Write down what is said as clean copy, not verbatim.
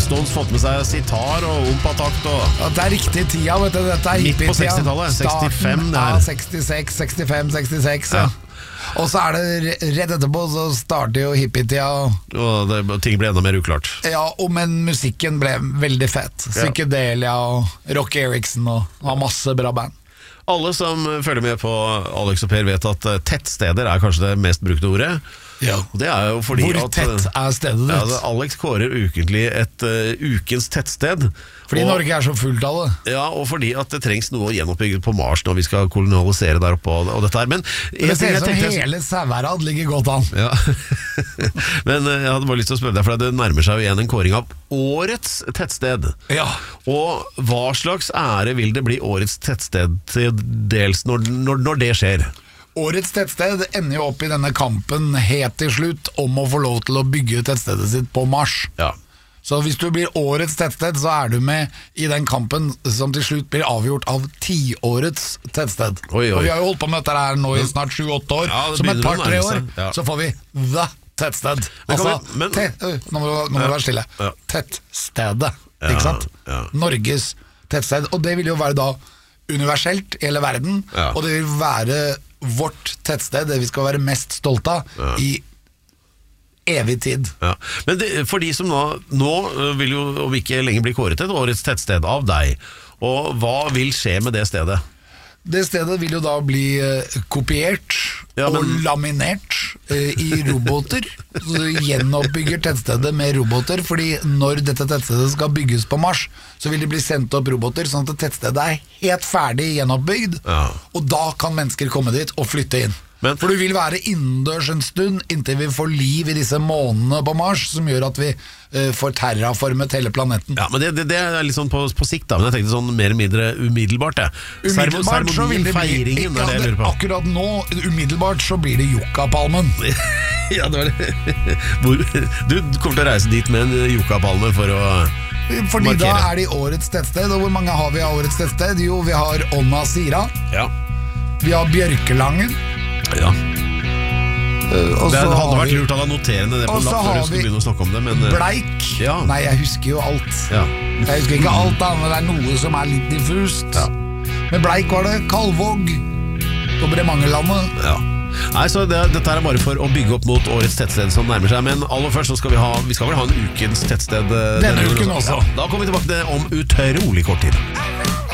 Stones fått med seg sitar og ompatakt og... Ja, det riktig tida, vet du. Dette midt på 60-tallet, 65 ja, 66, 65, 66 ja. Og så det rett etterpå så starter jo hippietida. Og ting ble enda mer uklart. Ja, men musikken ble veldig fett. Psychedelia og Rock Erickson og masse bra band. Alle som følger med på Alex og Per vet at tettsteder kanskje det mest brukte ordet. Ja. Og det jo fordi hvor tett stedet ditt? Ja, Alex kårer ukentlig et ukens tettsted. Fordi Norge så fullt av det. Ja, og fordi at det trengs noe gjenoppbygget på Mars når vi skal kolonialisere der oppe og dette her. Men det ser ut som hele Sauherad ligger godt an. Ja. Men jeg hadde bare lyst til å spørre deg, for det nærmer seg jo igjen en kåring av årets tettsted. Ja. Og hva slags ære vil det bli årets tettsted til dels når det skjer? Årets tettsted ender jo opp i denne kampen helt til slutt om å få lov til å bygge tettstedet sitt på Mars. Ja. Så hvis du blir årets tettsted, så du med i den kampen som til slutt blir avgjort av 10-årets tettsted. Oi. Og vi har jo holdt på med dette her nå i snart 7-8 år. Så med et par-tre år så får vi The Tettsted. Altså, nå må du være stille. Tettstedet, ikke sant? Ja. Norges tettsted. Og det vil jo være da universelt i hele verden, og det vil være vårt tettsted, det vi skal være mest stolt av i evig tid. Ja. Men for de som nå vil jo om ikke lenger bli kåret et årets tettsted av deg, og hva vil skje med det stedet? Det stedet vil jo da bli kopiert og laminert i roboter. Så gjenoppbygger tettstedet med roboter, fordi når dette tettstedet skal bygges på Mars, så vil det bli sendt opp roboter, sånn at tettstedet helt ferdig gjenoppbygd, og da kan mennesker komme dit og flytte inn. For du vil være innendørs en stund inntil vi får liv i disse månene på Mars, som gjør at vi får terraformet hele planeten. Ja, men det litt sånn på sikt da, men jeg tenkte sånn mer eller mindre umiddelbart det. Umiddelbart så vil det bli, akkurat nå, umiddelbart så blir det Yucca-palmen. Ja, det var det. Du kommer til å reise dit med en Yucca-palme for å fordi markere. Da det i årets tettsted, og hvor mange har vi av årets tettsted? Jo, vi har Onna Sira. Ja. Vi har Bjørkelangen. Ja. Det hadde vært lurt å notere det på lapp før du skulle begynne å snakke om det, men Bleik. Nei, jeg husker jo alt. Jeg husker ikke alt da, men det noe som litt diffust. Med Bleik var det Kalvåg på Bremangerlandet. Ja. Nei, så dette bare for å bygge opp mot årets tettsted som nærmer seg. Men aller først så skal vi skal vel ha en ukens tettsted denne uken også. Da kommer vi tilbake til det om utrolig kort tid.